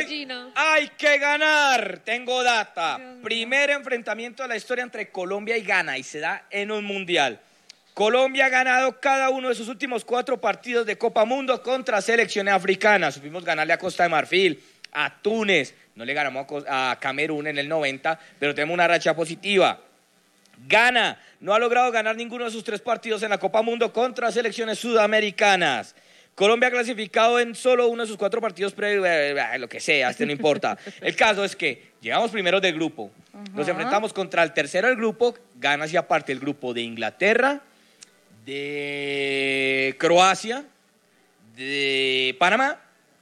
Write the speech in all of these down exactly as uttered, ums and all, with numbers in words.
gallina. Hay que ganar. Tengo data. Primer enfrentamiento de la historia entre Colombia y Ghana y se da en un mundial. Colombia ha ganado cada uno de sus últimos cuatro partidos de Copa Mundo contra selecciones africanas. Supimos ganarle a Costa de Marfil, a Túnez. No le ganamos a Camerún en el noventa, pero tenemos una racha positiva. Ghana no ha logrado ganar ninguno de sus tres partidos en la Copa Mundo contra selecciones sudamericanas. Colombia ha clasificado en solo uno de sus cuatro partidos previos, lo que sea, este no importa. El caso es que llegamos primeros del grupo. Uh-huh. Nos enfrentamos contra el tercero del grupo. Ghana hacía parte del grupo de Inglaterra, de Croacia, de Panamá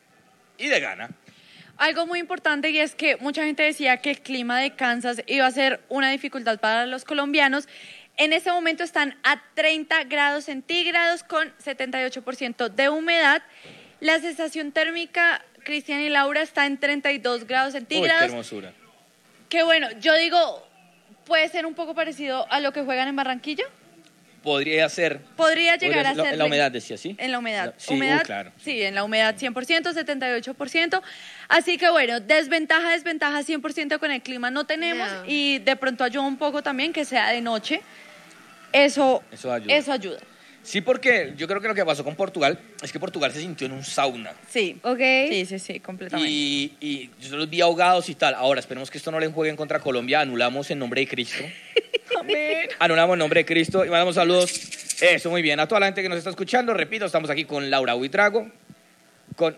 y de Ghana. Algo muy importante y es que mucha gente decía que el clima de Kansas iba a ser una dificultad para los colombianos. En este momento están a treinta grados centígrados con setenta y ocho por ciento de humedad. La sensación térmica, Cristian y Laura, está en treinta y dos grados centígrados. Uy, qué hermosura. Que bueno, yo digo, puede ser un poco parecido a lo que juegan en Barranquilla. Podría ser. Podría llegar Podría ser, a ser. En la humedad, decía, ¿sí? En la humedad. Sí, humedad, uh, claro. Sí, en la humedad cien por ciento, setenta y ocho por ciento. Así que bueno, desventaja, desventaja cien por ciento con el clima no tenemos. No. Y de pronto ayuda un poco también que sea de noche. Eso, eso ayuda. Eso ayuda. Sí, porque yo creo que lo que pasó con Portugal es que Portugal se sintió en un sauna. Sí, ok. Sí, sí, sí, completamente. Y, y yo los vi ahogados y tal. Ahora, esperemos que esto no le jueguen contra Colombia. Anulamos en nombre de Cristo. Amén. Anulamos en nombre de Cristo y mandamos saludos. Eso, muy bien. A toda la gente que nos está escuchando, repito, estamos aquí con Laura Buitrago. Con...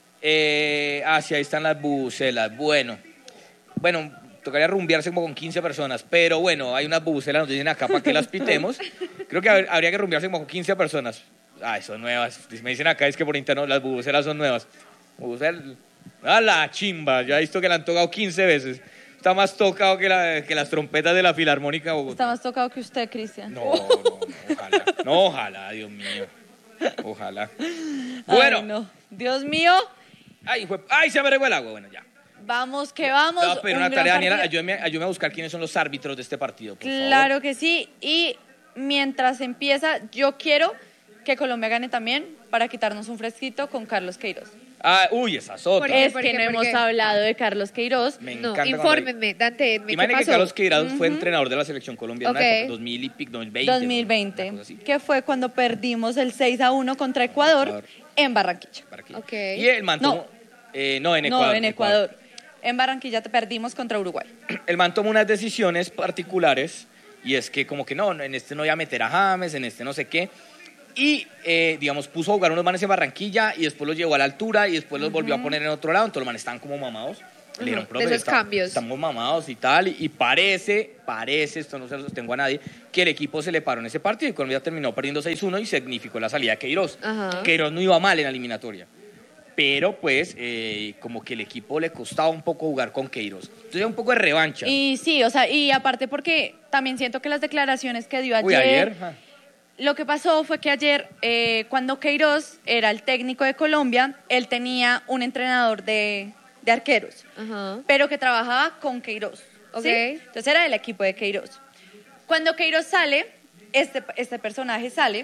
Eh, ah, sí, ahí están las bubucelas. Bueno, bueno, tocaría rumbearse como con quince personas, pero bueno, hay unas bubucelas, nos dicen acá para que las pitemos. Creo que habría que rumbearse como con quince personas. Ay, son nuevas. Me dicen acá, es que por interno las bubucelas son nuevas. Bubucelas, a la chimba, yo he visto que la han tocado quince veces. Está más tocado que, la, que las trompetas de la Filarmónica Bogotá. Está más tocado que usted, Cristian. No, no, no, ojalá. No, ojalá, Dios mío. Ojalá. Bueno. Ay, no. Dios mío. Ay, fue, ay, se me regó el agua. Bueno, ya. Vamos, que vamos. No, pero una tarea, Daniela, ayúdame, ayúdame a buscar quiénes son los árbitros de este partido, por Claro favor. que sí. Y mientras empieza, yo quiero que Colombia gane también para quitarnos un fresquito con Carlos Queiroz. Ah, uy, esa es otra. Es que no hemos hablado de Carlos Queiroz. Me No, encanta. infórmenme, Dante, ¿qué Imagínate pasó? que Carlos Queiroz Uh-huh. fue entrenador de la selección colombiana Okay. en dos mil y pico, dos mil veinte. dos mil veinte, ¿no? que fue cuando perdimos el seis a uno contra Ecuador, Ecuador. en Barranquilla. Barranquilla. Okay. Y el man tomó... No. Eh, no, en Ecuador. No, en Ecuador. En Barranquilla te perdimos contra Uruguay. El man tomó unas decisiones particulares y es que como que no, en este no voy a meter a James, en este no sé qué. Y, eh, digamos, puso a jugar unos manes en Barranquilla y después los llevó a la altura y después los uh-huh. volvió a poner en otro lado. Entonces los manes estaban como mamados. Uh-huh. Le dijeron, profe, de esos está, cambios. estamos mamados y tal. Y, y parece, parece, esto no se lo sostengo a nadie, que el equipo se le paró en ese partido y Colombia terminó perdiendo seis uno y significó la salida de Queiroz. Uh-huh. Queiroz no iba mal en la eliminatoria. Pero, pues, eh, como que el equipo le costaba un poco jugar con Queiroz. Entonces, un poco de revancha. Y sí, o sea, y aparte porque también siento que las declaraciones que dio ayer... Uy, ayer... Ah. Lo que pasó fue que ayer, eh, cuando Queiroz era el técnico de Colombia, él tenía un entrenador de, de arqueros, uh-huh. pero que trabajaba con Queiroz. Okay. ¿Sí? Entonces era el equipo de Queiroz. Cuando Queiroz sale, este, este personaje sale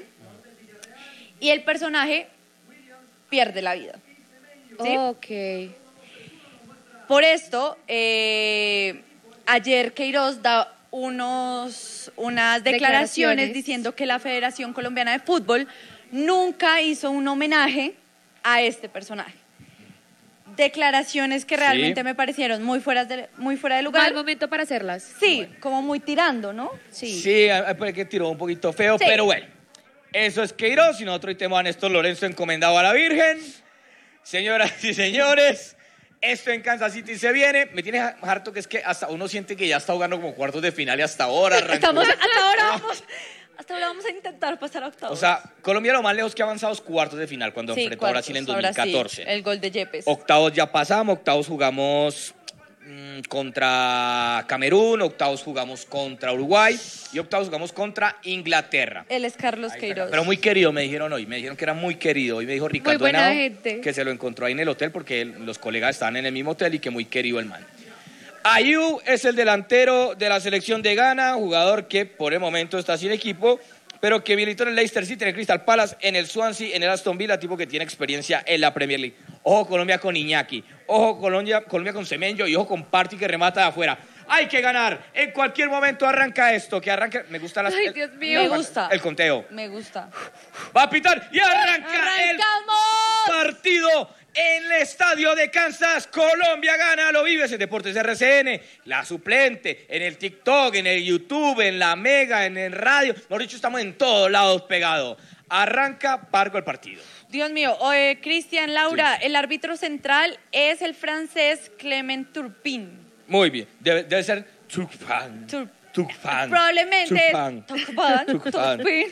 y el personaje pierde la vida. ¿Sí? Ok. Por esto, eh, ayer Queiroz da unos, unas declaraciones, declaraciones diciendo que la Federación Colombiana de Fútbol nunca hizo un homenaje a este personaje. Declaraciones que realmente sí. me parecieron muy fuera de, muy fuera de lugar. Mal momento para hacerlas. Sí, bueno. como muy tirando, ¿no? Sí, sí, que tiró un poquito feo, sí. Pero bueno. Eso es Queiroz y nosotros hoy tenemos a Néstor Lorenzo encomendado a la Virgen. Señoras y señores, esto en Kansas City se viene. Me tiene harto que es que hasta uno siente que ya está jugando como cuartos de final y hasta ahora arrancó. Estamos, hasta ahora vamos, hasta ahora vamos a intentar pasar a octavos. O sea, Colombia lo más lejos que ha avanzado es cuartos de final cuando sí, enfrentó cuartos, a Brasil en dos mil catorce. Sí, el gol de Yepes. Octavos ya pasamos, octavos jugamos mmm, contra Camerún, octavos jugamos contra Uruguay y octavos jugamos contra Inglaterra. Él es Carlos Queiroz. Pero muy querido, me dijeron hoy, me dijeron que era muy querido. Hoy me dijo Ricardo muy buena Henao gente. Que se lo encontró ahí en el hotel porque él, los colegas estaban en el mismo hotel y que muy querido el man. Ayew es el delantero de la selección de Ghana, jugador que por el momento está sin equipo, pero que militó en el Leicester City, en el Crystal Palace, en el Swansea, en el Aston Villa, tipo que tiene experiencia en la Premier League. Ojo Colombia con Iñaki. Ojo Colombia, Colombia con Semenyo y ojo con Party que remata de afuera. Hay que ganar. En cualquier momento arranca esto. Que arranque. Me gusta las, Ay, el, Dios mío. Me gusta. el conteo. Me gusta. Va a pitar y arranca el ¡Arrancamos! partido en el estadio de Kansas. Colombia gana, lo vives en Deportes R C N, la suplente, en el TikTok, en el YouTube, en la Mega, en el radio. Mejor dicho, estamos en todos lados pegados. Arranca Parco el partido. Dios mío, eh, Cristian, Laura, sí. El árbitro central es el francés Clement Turpin. Muy bien, debe, debe ser Turpin. Tur Turpin. Probablemente Turpin. Turpin. Turpin.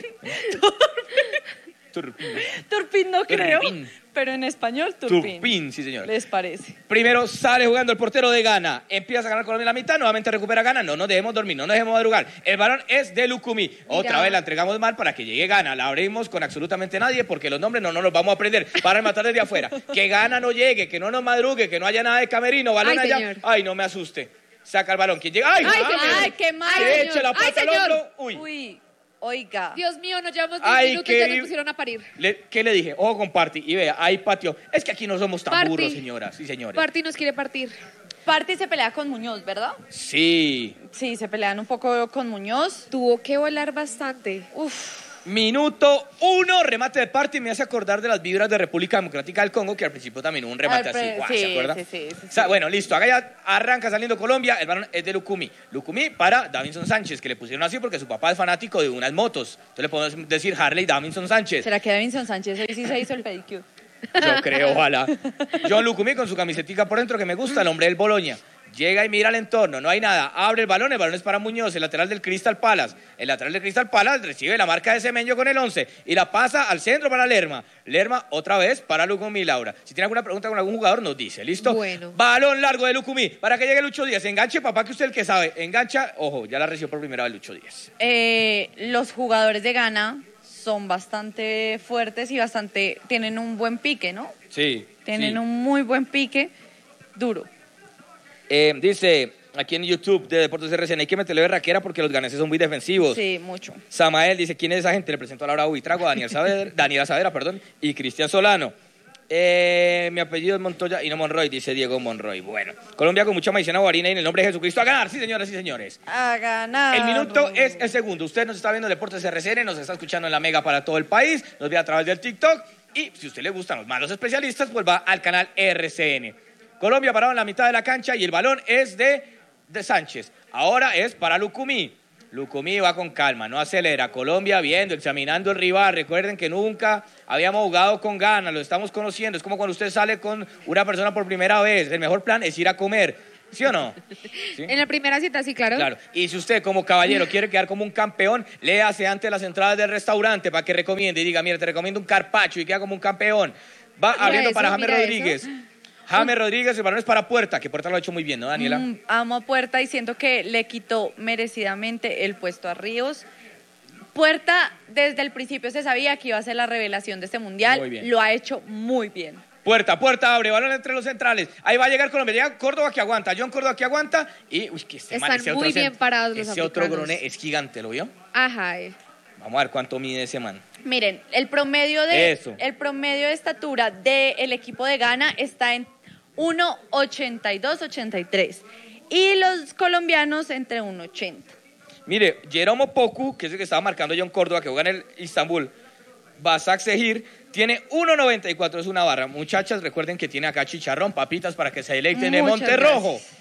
Turpin. Turpin no creo, Turpin. pero en español Turpin. Turpin, sí señor. ¿Les parece? Primero sale jugando el portero de Ghana, empieza a ganar Colombia en la mitad, nuevamente recupera Ghana, no nos dejemos dormir, no nos dejemos madrugar. El balón es de Lukumi, otra Mira. vez la entregamos mal para que llegue Ghana, la abrimos con absolutamente nadie porque los nombres no nos los vamos a aprender para matar desde afuera. Que Ghana no llegue, que no nos madrugue, que no haya nada de camerino, balón Ay, allá. señor. Ay, no me asuste. Saca el balón, ¿quién llega? ¡Ay, Ay, James! Ay, qué mal. Que Ay, eche señor. la Ay, pata al señor. hombro. Uy. Uy, oiga. Dios mío, nos llevamos diez Ay, minutos qué y ya vi- nos pusieron a parir. Le- ¿Qué le dije? Ojo con Party. Y vea, ahí pateó. Es que aquí no somos tan Party. burros, señoras y señores. Party nos quiere partir. Party se pelea con Muñoz, ¿verdad? Sí. Sí, se pelean un poco con Muñoz. Tuvo que volar bastante. Uf. Minuto uno, remate de Party. Me hace acordar de las vibras de República Democrática del Congo, que al principio también hubo un remate Al así. pre- Guau, sí, ¿se acuerda? sí, sí, sí, O sea, sí. bueno, listo. Acá ya arranca saliendo Colombia. El balón es de Lukumi. Lukumi para Davinson Sánchez, que le pusieron así porque su papá es fanático de unas motos. Entonces le podemos decir Harley Davinson Sánchez. ¿Será que Davinson Sánchez hoy sí se hizo el pedicure? Yo creo, ojalá. John Lukumi con su camisetica por dentro que me gusta, el hombre del Boloña. Llega y mira el entorno, no hay nada. Abre el balón, el balón es para Muñoz, el lateral del Crystal Palace. El lateral del Crystal Palace recibe la marca de Semenyo con el once y la pasa al centro para Lerma. Lerma otra vez para Lukumi, Laura. Si tiene alguna pregunta con algún jugador, nos dice, ¿listo? Bueno. Balón largo de Lukumi para que llegue Lucho Díaz. Enganche, papá, que usted es el que sabe. Engancha, ojo, ya la recibió por primera vez Lucho Díaz. Eh, los jugadores de Ghana son bastante fuertes y bastante tienen un buen pique, ¿no? Sí. Tienen sí. un muy buen pique, duro. Eh, dice aquí en YouTube de Deportes R C N, hay que meterle raquera porque los ganeses son muy defensivos. Sí, mucho. Samael dice, ¿quién es esa gente? Le presento a Laura Buitrago, a Daniel Saavedra, Daniela Saavedra, perdón, y Cristian Solano. Eh, mi apellido es Montoya y no Monroy, dice Diego Monroy. Bueno, Colombia con mucha maicena guarina y en el nombre de Jesucristo a ganar, sí señoras y señores. A ganar. El minuto es el segundo. Usted nos está viendo en Deportes R C N, nos está escuchando en la Mega para todo el país, nos ve a través del TikTok y si a usted le gustan los malos especialistas, pues va al canal R C N. Colombia parado en la mitad de la cancha y el balón es de, de Sánchez. Ahora es para Lukumi. Lukumi va con calma, no acelera. Colombia viendo, examinando el rival. Recuerden que nunca habíamos jugado con Ghana, lo estamos conociendo. Es como cuando usted sale con una persona por primera vez. El mejor plan es ir a comer, ¿sí o no? ¿Sí? En la primera cita, sí, claro. Claro. Y si usted como caballero quiere quedar como un campeón, léase antes las entradas del restaurante para que recomiende y diga, mira, te recomiendo un carpaccio y queda como un campeón. Va Mira abriendo eso, para James mira Rodríguez. James Rodríguez, el balón es para Puerta, que Puerta lo ha hecho muy bien, ¿no, Daniela? Mm, amo a Puerta y siento que le quitó merecidamente el puesto a Ríos. Puerta, desde el principio se sabía que iba a ser la revelación de este mundial. Muy bien. Lo ha hecho muy bien. Puerta, Puerta abre, balón entre los centrales. Ahí va a llegar Colombia. Llega Córdoba que aguanta, John Córdoba que aguanta. Y, uy, que este man, Están ese muy otro bien cent- parados los Ese otro africanos. grone es gigante, ¿lo vio? Ajá. eh. Vamos a ver cuánto mide ese man. Miren, el promedio de, Eso. el promedio de estatura del equipo de Ghana está en uno ochenta y dos, ochenta y tres. Y los colombianos entre uno ochenta. Mire, Jeromo Poku, que es el que estaba marcando John Córdoba, que juega en el Istanbul, Basak Sehir, tiene uno noventa y cuatro, es una barra. Muchachas, recuerden que tiene acá chicharrón, papitas para que se deleiten de Muchas Monterrojo. gracias.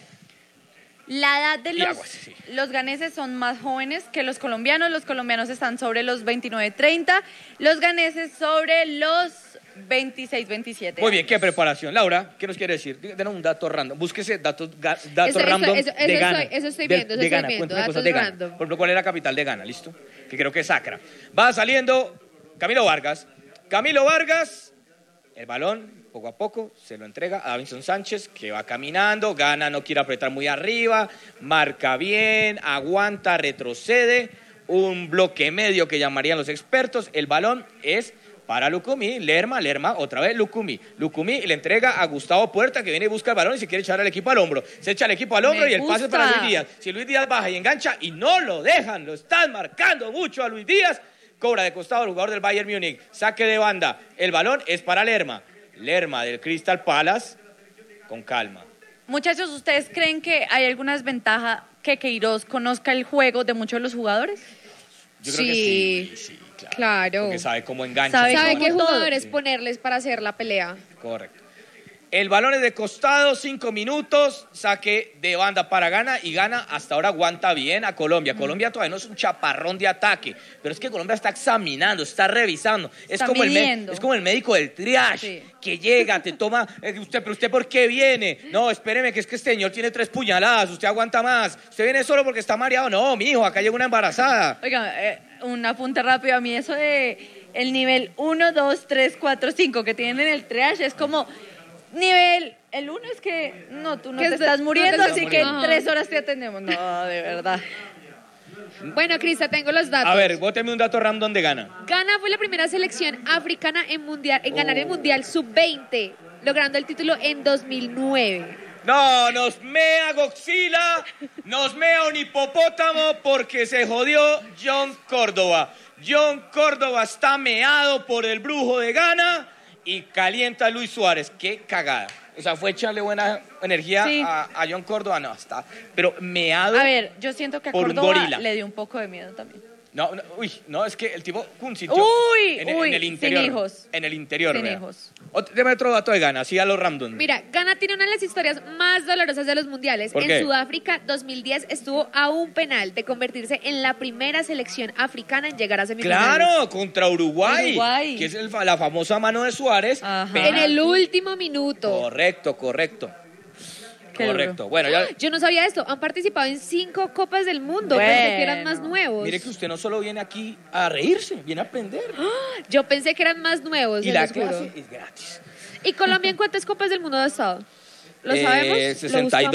La edad de Y los, aguas, sí. los ganeses son más jóvenes que los colombianos. Los colombianos están sobre los veintinueve, treinta. Los ganeses sobre los veintiséis, veintisiete. Muy bien, qué preparación. Laura, ¿qué nos quiere decir? Denos un dato random. Búsquese datos, ga- datos Eso- eso- random eso- de eso Ghana. estoy- eso estoy Del- viendo, eso de estoy Ghana. viendo, Cuéntame cosas datos de Ghana. random. Por ejemplo, ¿cuál es la capital de Ghana? ¿Listo? Que creo que es Accra. Va saliendo Camilo Vargas. Camilo Vargas, el balón, poco a poco, se lo entrega a Davinson Sánchez, que va caminando. Ghana no quiere apretar muy arriba. Marca bien, aguanta, retrocede. Un bloque medio que llamarían los expertos. El balón es para Lukumi, Lerma, Lerma, otra vez Lukumi. Lukumi le entrega a Gustavo Puerta, que viene y busca el balón y se quiere echar al equipo al hombro. Se echa al equipo al hombro Me y el pase es para gusta. Luis Díaz. Si Luis Díaz baja y engancha y no lo dejan, lo están marcando mucho a Luis Díaz. Cobra de costado el jugador del Bayern Múnich. Saque de banda. El balón es para Lerma. Lerma del Crystal Palace, con calma. Muchachos, ¿ustedes creen que hay alguna desventaja que Queiroz conozca el juego de muchos de los jugadores? Yo creo Sí, que sí, sí, claro. claro. Porque sabe cómo engancha. Sabe ¿Sabe como qué todo. jugadores Sí. ponerles para hacer la pelea? Correcto. El balón es de costado, cinco minutos, saque de banda para Ghana y Ghana hasta ahora aguanta bien a Colombia. Colombia todavía no es un chaparrón de ataque, pero es que Colombia está examinando, está revisando. Es, Está como el, me- midiendo. es como el médico del triage, Sí. que llega, te toma, eh, usted, pero usted ¿por qué viene? No, espéreme, que es que este señor tiene tres puñaladas, usted aguanta más. Usted viene solo porque está mareado. No, mijo, acá llega una embarazada. Oiga, eh, un apunte rápido. A mí eso de el nivel uno, dos, tres, cuatro, cinco que tienen en el triage es como nivel... El uno es que no, tú no Que te es de- estás no te muriendo, estás así muriendo. que en tres horas te atendemos. No, de verdad. Bueno, Crista, tengo los datos. A ver, bóteme un dato random de Ghana. Ghana fue la primera selección africana en, mundial, en ganar el Mundial sub veinte, logrando el título en dos mil nueve. No, nos mea Godzilla, nos mea un hipopótamo porque se jodió John Córdoba. John Córdoba está meado por el brujo de Ghana y calienta a Luis Suárez. Qué cagada. O sea, fue echarle buena energía Sí. a, a John Córdoba. No, está. Pero meado. A ver, yo siento que a Por un Córdoba gorila. le dio un poco de miedo también. No, no, uy, no, es que el tipo un sintió Uy, en, uy, en el sin interior. hijos. En el interior, Sin vea. hijos. Ot- Deme otro dato de Ghana, así a los random. Mira, Ghana tiene una de las historias más dolorosas de los mundiales. ¿Por En qué? Sudáfrica dos mil diez estuvo a un penal de convertirse en la primera selección africana en llegar a semifinales. Claro, contra Uruguay, Uruguay. que es el fa- la famosa mano de Suárez. Ajá. En penal. el último minuto. Correcto, correcto. Qué correcto. Bueno, ya. Yo no sabía esto. Han participado en cinco Copas del Mundo. Bueno. Pensé que eran más nuevos. Mire que usted no solo viene aquí a reírse, viene a aprender. Yo pensé que eran más nuevos, Y se la los juro. clase es gratis. ¿Y Colombia en cuántas Copas del Mundo ha estado? ¿Lo Eh, sabemos? ¿Lo sesenta y buscamos?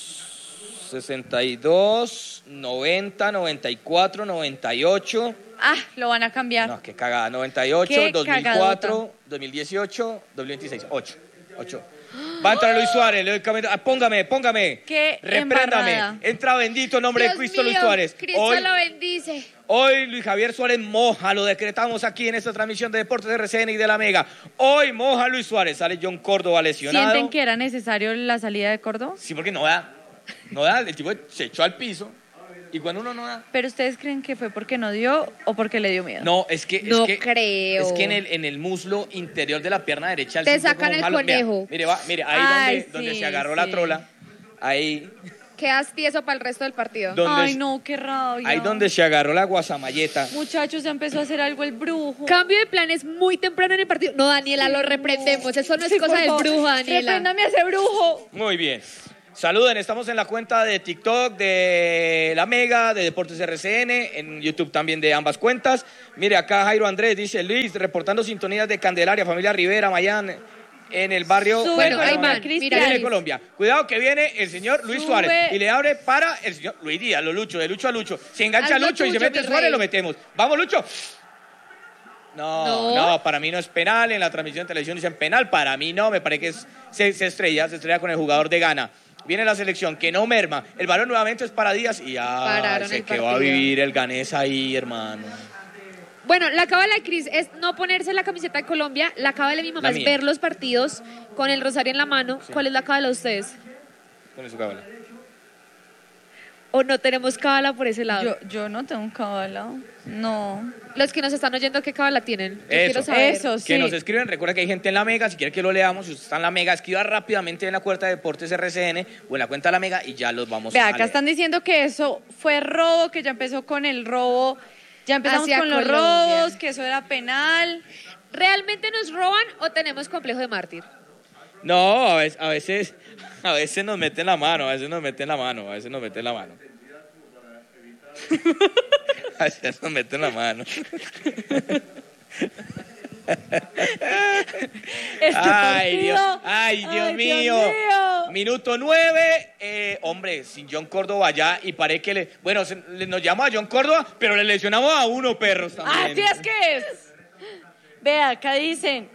dos. sesenta y dos, noventa, noventa y cuatro, noventa y ocho. Ah, lo van a cambiar. No, qué cagada. noventa y ocho, Qué dos mil cuatro, dos mil dieciocho, dos mil veintiséis. ocho. ocho. Va a entrar Luis Suárez. le doy camino- ah, Póngame, póngame. Qué Repréndame. embarrada. Entra bendito en nombre de Dios Cristo mío, Luis Suárez. Cristo Hoy, lo bendice. hoy Luis Javier Suárez moja. Lo decretamos aquí en esta transmisión de Deportes R C N y de la Mega. Hoy moja Luis Suárez. Sale John Córdoba lesionado. ¿Sienten que era necesario la salida de Córdoba? Sí, porque no da. No da. El tipo se echó al piso. Y cuando uno no da. ¿Pero ustedes creen que fue porque no dio o porque le dio miedo? No, es que. No es que, creo. Es que en el, en el muslo interior de la pierna derecha. él Te siente sacan como un el jalo- Mira, conejo. Mire, va, mire, ahí Ay, donde, donde sí, se agarró la sí. trola. Ahí. Quedas tieso para el resto del partido. Donde, Ay, no, qué rabia. ahí donde se agarró la guasamayeta. Muchachos, ya empezó a hacer algo el brujo. Cambio de planes muy temprano en el partido. No, Daniela, lo reprendemos. Eso no es Sí, cosa por del favor. brujo, Daniela. Repréndame a ese brujo. Muy bien. Saluden, estamos en la cuenta de TikTok de La Mega, de Deportes R C N, en YouTube también de ambas cuentas. Mire, acá Jairo Andrés dice, Luis, reportando sintonías de Candelaria, familia Rivera, Mayán, en el barrio... Sube, Bueno, ahí Colombia, van, Cristian. Viene Colombia. Cuidado que viene el señor Luis Sube. Suárez y le abre para el señor Luis Díaz, lo Lucho, de Lucho a Lucho. Si engancha a Haz lo Lucho y se tuyo, mete mi Suárez, rey. lo metemos. ¡Vamos, Lucho! No, No. no, para mí no es penal. En la transmisión de televisión dicen penal. Para mí no, me parece que es, se, se estrella, se estrella con el jugador de Ghana. Viene la selección, que no merma. El balón nuevamente es para Díaz y ya Pararon se el quedó a partido. vivir el ganés ahí, hermano. Bueno, la cábala de Cris es no ponerse la camiseta de Colombia. La cábala de mi mamá La es mía. ver los partidos con el rosario en la mano. ¿Cuál es la cábala de ustedes? Con su cábala. ¿O no tenemos cábala por ese lado? Yo, yo no tengo un caballo. No. Los que nos están oyendo, ¿qué cábala tienen? Yo Eso. quiero saber. Eso, sí. Que nos escriben, recuerda que hay gente en la Mega, si quiere que lo leamos, si usted está en la Mega, escriba rápidamente en la cuenta de Deportes R C N o en la cuenta de la Mega y ya los vamos Vea, a acá leer. están diciendo que eso fue robo, que ya empezó con el robo. Ya empezamos Hacia con los Colombia. robos, que eso era penal. ¿Realmente nos roban o tenemos complejo de mártir? No, a veces, a veces, a veces nos meten la mano, a veces nos meten la mano, a veces nos meten la mano. A veces nos meten la mano. Este Ay, Dios, partido. ay, Dios Ay, mío. Dios mío. Minuto nueve, eh, hombre, sin John Córdoba ya, y parece que le, bueno, se- le- nos llama a John Córdoba, pero le lesionamos a uno, perros también. Así es que es. Vea, acá dicen.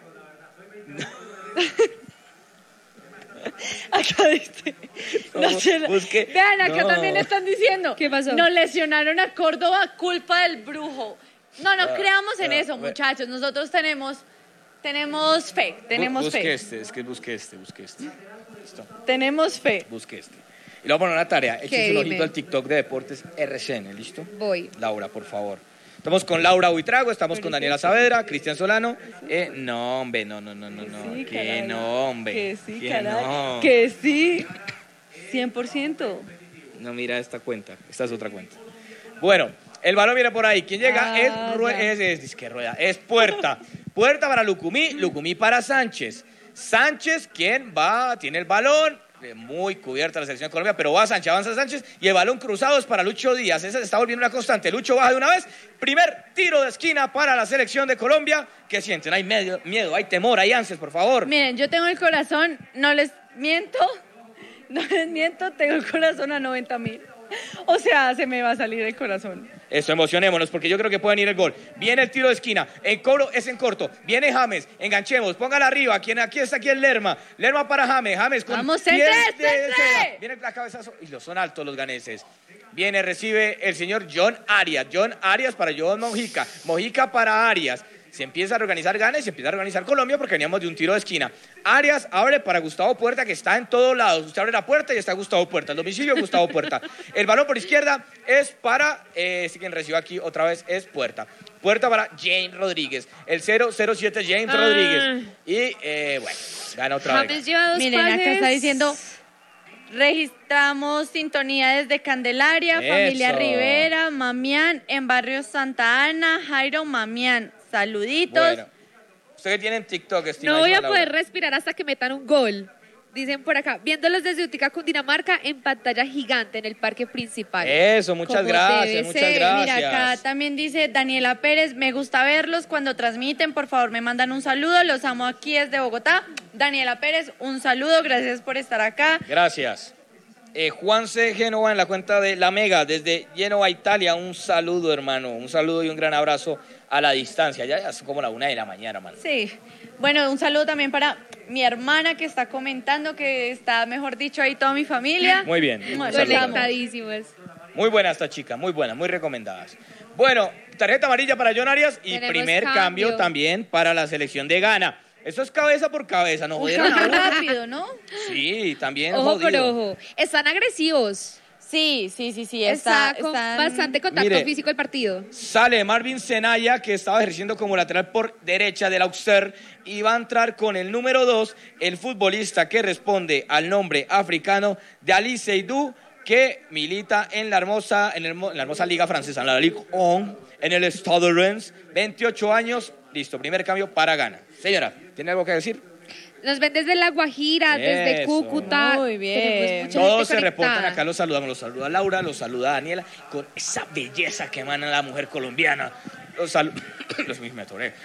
Acá dice. ¿Cómo? No se la- Busque- Vean, acá no. también están diciendo. ¿Qué pasó? Nos lesionaron a Córdoba, culpa del brujo. No, no Ah, creamos en ah, eso, ve- muchachos. Nosotros tenemos Tenemos fe, tenemos Bu- busque fe. este, es que busque este, busque este. Listo, Tenemos fe. busque este. Y le voy a poner una tarea. Échese un dime? ojito al TikTok de Deportes R C N, ¿listo? Voy. Laura, por favor. Estamos con Laura Buitrago, estamos con Daniela Saavedra, Cristian Solano. Eh, no, hombre, no, no, no, no, no. Sí, que caray. no, hombre. Que sí, que caray. no. Que sí. cien por ciento. No, mira esta cuenta. Esta es otra cuenta. Bueno, el balón viene por ahí. ¿Quién llega? Ah, es, Rue- ya. es, es, es que rueda. Es Puerta. Puerta para Lucumí, Lucumí para Sánchez. Sánchez, ¿quién va? Tiene el balón. Eh, Muy cubierta la selección de Colombia, pero va Sánchez, avanza Sánchez y el balón cruzado es para Lucho Díaz. Esa se está volviendo una constante. Lucho baja de una vez. Primer tiro de esquina para la selección de Colombia. ¿Qué sienten? ¿Hay medio, miedo? ¿Hay temor? ¿Hay ansias, por favor? Miren, yo tengo el corazón, no les miento, no les miento, tengo el corazón a noventa mil. O sea, se me va a salir el corazón. Eso, emocionémonos, porque yo creo que pueden ir el gol. Viene el tiro de esquina, en cobro es en corto. Viene James, enganchemos, póngala arriba. ¿Quién, aquí está aquí el Lerma. Lerma para James, James con Vamos, pies centre, de centre. cera. Viene el cabezazo y los son altos los ganeses. Viene, recibe el señor John Arias. John Arias para John Mojica. Mojica para Arias. Se empieza a reorganizar Ghana y se empieza a organizar Colombia porque veníamos de un tiro de esquina. Arias abre para Gustavo Puerta, que está en todos lados. Usted abre la puerta y está Gustavo Puerta. El domicilio de Gustavo Puerta. El balón por izquierda es para, eh, si quien recibe aquí otra vez es Puerta. Puerta para Jane Rodríguez. El cero cero siete Jane Ah. Rodríguez. Y, eh, bueno, gana otra vez. James lleva dos Miren, acá pases. está diciendo, registramos sintonía desde Candelaria, Eso. familia Rivera, Mamián, en barrio Santa Ana, Jairo Mamián. Saluditos. Bueno, usted que tiene en TikTok, No estimadísima voy a Laura. poder respirar hasta que metan un gol. Dicen por acá, viéndolos desde Utica, Cundinamarca, en pantalla gigante en el parque principal. Eso, muchas Como gracias, debe muchas ser. gracias. Mira, acá también dice Daniela Pérez, me gusta verlos cuando transmiten, por favor me mandan un saludo, los amo aquí desde Bogotá. Daniela Pérez, un saludo, gracias por estar acá. Gracias. Eh, Juan C. Génova en la cuenta de La Mega, desde Génova, Italia. Un saludo, hermano. Un saludo y un gran abrazo a la distancia. Ya es como la una de la mañana, hermano. Sí, bueno, un saludo también para mi hermana que está comentando, que está, mejor dicho, ahí toda mi familia. Muy bien. Bueno, Un saludo. Conectadísimos. Muy buena esta chica, muy buena, muy recomendadas. Bueno, tarjeta amarilla para John Arias y Tenemos primer cambio. cambio también para la selección de Ghana. Eso es cabeza por cabeza, ¿no? Uy, jodieron a qué uno. rápido, ¿no? Sí, también Ojo por jodido. ojo. Están agresivos. Sí, sí, sí, sí, está, Está con están- bastante contacto Mire. físico el partido. Sale Marvin Senaya, que estaba ejerciendo como lateral por derecha del Auxerre, y va a entrar con el número dos, el futbolista que responde al nombre africano de Ali Seydou, que milita en la hermosa, en el mo- en la hermosa liga francesa, en la Ligue uno, en el Stade de Reims, veintiocho años, listo, primer cambio para Ghana. Señora, ¿tiene algo que decir? Nos ven desde La Guajira, desde Eso. Cúcuta. Muy bien. Tenemos mucha Todos gente se reportan conectada. acá, los saludamos, los saluda Laura, los saluda Daniela, con esa belleza que emana la mujer colombiana. Los saluda, los mismos me atoré.